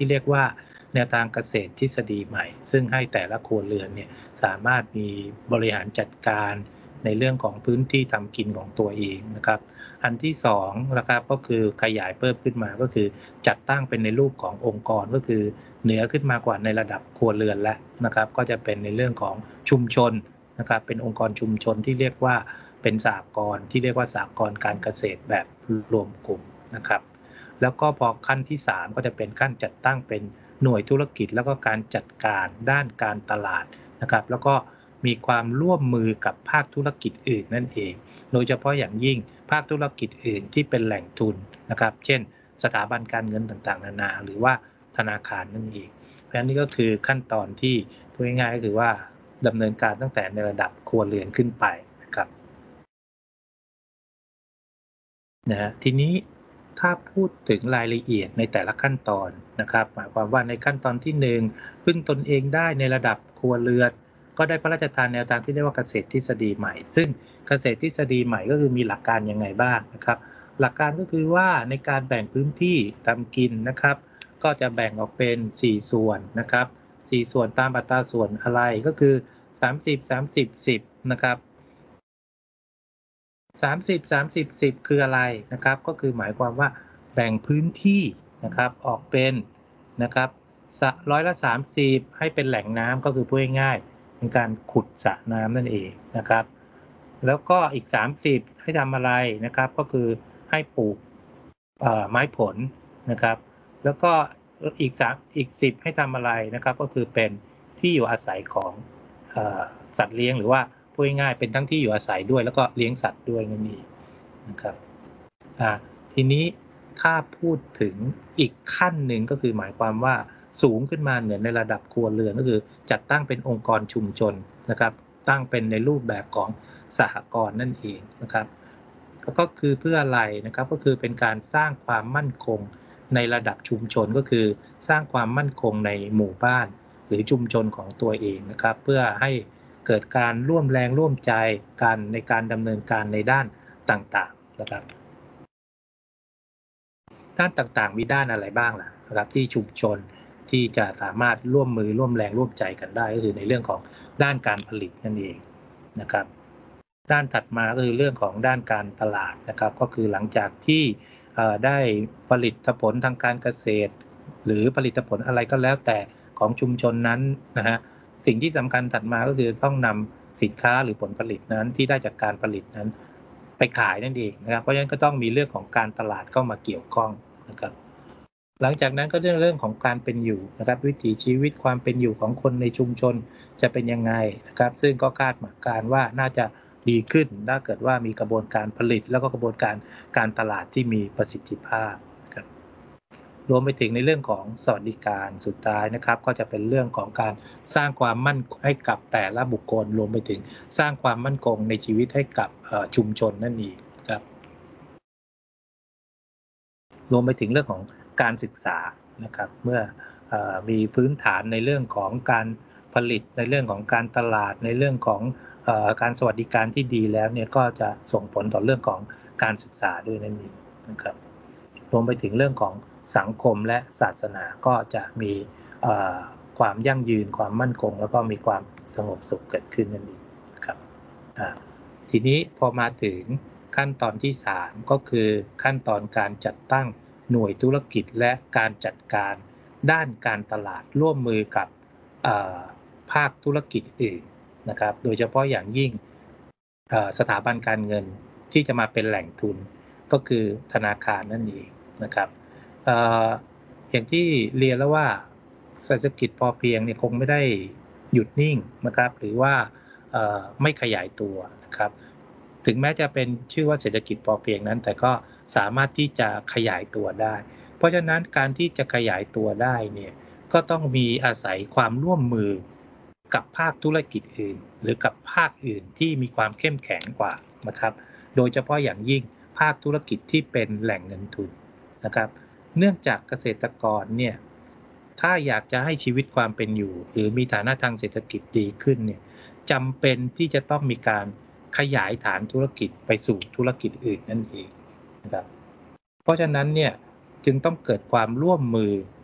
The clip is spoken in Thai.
ที่เรียกว่าแนวทางเกษตรทฤษฎีใหม่ซึ่งให้แต่ละครัวเรือนเนี่ยสามารถมีบริหารจัดการในเรื่องของพื้นที่ทำกินของตัวเองนะครับอันที่2นะครับก็คือขยายเพิ่มขึ้นมาก็คือจัดตั้งเป็นในรูปขององค์กรก็คือเหนือขึ้นมากว่าในระดับครัวเรือนแล้วนะครับก็จะเป็นในเรื่องของชุมชนนะครับเป็นองค์กรชุมชนที่เรียกว่าเป็นสหกรณ์ที่เรียกว่าสหกรณ์การเกษตรแบบรวมกลุ่มนะครับแล้วก็พอขั้นที่3ก็จะเป็นขั้นจัดตั้งเป็นหน่วยธุรกิจแล้วก็การจัดการด้านการตลาดนะครับแล้วก็มีความร่วมมือกับภาคธุรกิจอื่นนั่นเองโดยเฉพาะอย่างยิ่งภาคธุรกิจอื่นที่เป็นแหล่งทุนนะครับเช่นสถาบันการเงินต่างๆนานาหรือว่าธนาคารนั่นเองเพราะฉะนั้นนี่ก็คือขั้นตอนที่พูดง่ายๆก็คือว่าดำเนินการตั้งแต่ในระดับครัวเรือนขึ้นไปนะครับนะฮะทีนี้ถ้าพูดถึงรายละเอียดในแต่ละขั้นตอนนะครับหมายความว่าในขั้นตอนที่1พึ่งตนเองได้ในระดับครัวเรือนก็ได้พระราชทานแนวทางที่เรียกว่าเกษตรทฤษฎีใหม่ซึ่งเกษตรทฤษฎีใหม่ก็คือมีหลักการยังไงบ้างนะครับหลักการก็คือว่าในการแบ่งพื้นที่ทำกินนะครับก็จะแบ่งออกเป็น4ส่วนนะครับ4ส่วนตามอัตราส่วนอะไรก็คือ30 30 10นะครับ 30 30 10คืออะไรนะครับก็คือหมายความว่าแบ่งพื้นที่นะครับออกเป็นนะครับร้อยละ30ให้เป็นแหล่งน้ำก็คือพูดง่ายๆเป็นการขุดสระน้ำนั่นเองนะครับแล้วก็อีก30ให้ทำอะไรนะครับก็คือให้ปลูกไม้ผลนะครับแล้วก็อีก10ให้ทำอะไรนะครับก็คือเป็นที่อยู่อาศัยของสัตว์เลี้ยงหรือว่าพูดง่ายๆเป็นทั้งที่อยู่อาศัยด้วยแล้วก็เลี้ยงสัตว์ด้วยนั่นเองนะครับทีนี้ถ้าพูดถึงอีกขั้นหนึ่งก็คือหมายความว่าสูงขึ้นมาเหนือในระดับครัวเรือนก็คือจัดตั้งเป็นองค์กรชุมชนนะครับตั้งเป็นในรูปแบบของสหกรณ์นั่นเองนะครับก็คือเพื่ออะไรนะครับก็คือเป็นการสร้างความมั่นคงในระดับชุมชนก็คือสร้างความมั่นคงในหมู่บ้านหรือชุมชนของตัวเองนะครับเพื่อให้เกิดการร่วมแรงร่วมใจกันในการดำเนินการในด้านต่างๆนะครับด้านต่างๆมีด้านอะไรบ้างล่ะนะครับที่ชุมชนที่จะสามารถร่วมมือร่วมแรงร่วมใจกันได้ก็คือในเรื่องของด้านการผลิตนั่นเองนะครับด้านถัดมาก็คือเรื่องของด้านการตลาดนะครับก็คือหลังจากที่ได้ผลิตผลทางการเกษตรหรือผลิตผลอะไรก็แล้วแต่ของชุมชนนั้นนะฮะสิ่งที่สำคัญถัดมาก็คือต้องนำสินค้าหรือผลผลิตนั้นที่ได้จากการผลิตนั้นไปขายนั่นเองนะครับเพราะฉะนั้นก็ต้องมีเรื่องของการตลาดเข้ามาเกี่ยวข้องนะครับหลังจากนั้นก็เรื่องของการเป็นอยู่นะครับวิถีชีวิตความเป็นอยู่ของคนในชุมชนจะเป็นยังไงนะครับซึ่งก็คาดการณ์ว่าน่าจะดีขึ้นถ้าเกิดว่ามีกระบวนการผลิตแล้วก็กระบวนการการตลาดที่มีประสิทธิภาพครับ รวมไปถึงในเรื่องของสวัสดิการสุดท้ายนะครับก็จะเป็นเรื่องของการสร้างความมั่นคงให้กับแต่ละบุคคลรวมไปถึงสร้างความมั่นคงในชีวิตให้กับชุมชนนั่นเองครับรวมไปถึงเรื่องของการศึกษานะครับเมื่อมีพื้นฐานในเรื่องของการผลิตในเรื่องของการตลาดในเรื่องของการสวัสดิการที่ดีแล้วเนี่ยก็จะส่งผลต่อเรื่องของการศึกษาด้วยนั่นเองนะครับ รวมไปถึงเรื่องของสังคมและศาสนาก็จะมีความยั่งยืนความมั่นคงแล้วก็มีความสงบสุขเกิดขึ้นนั่นเองครับทีนี้พอมาถึงขั้นตอนที่3ก็คือขั้นตอนการจัดตั้งหน่วยธุรกิจและการจัดการด้านการตลาดร่วมมือกับภาคธุรกิจอื่นนะครับโดยเฉพาะอย่างยิ่งสถาบันการเงินที่จะมาเป็นแหล่งทุนก็คือธนาคารนั่นเองนะครับเอ่ออย่างที่เรียนแล้วว่าเศรษฐกิจพอเพียงเนี่ยคงไม่ได้หยุดนิ่งนะครับหรือว่าไม่ขยายตัวนะครับถึงแม้จะเป็นชื่อว่าเศรษฐกิจพอเพียงนั้นแต่ก็สามารถที่จะขยายตัวได้เพราะฉะนั้นการที่จะขยายตัวได้เนี่ยก็ต้องมีอาศัยความร่วมมือกับภาคธุรกิจอื่นหรือกับภาคอื่นที่มีความเข้มแข็งกว่านะครับโดยเฉพาะอย่างยิ่งภาคธุรกิจที่เป็นแหล่งเงินทุนนะครับเนื่องจากเกษตรกรเนี่ยถ้าอยากจะให้ชีวิตความเป็นอยู่หรือมีฐานะทางเศรษฐกิจดีขึ้นเนี่ยจำเป็นที่จะต้องมีการขยายฐานธุรกิจไปสู่ธุรกิจอื่นนั่นเองนะครับเพราะฉะนั้นเนี่ยจึงต้องเกิดความร่วมมือ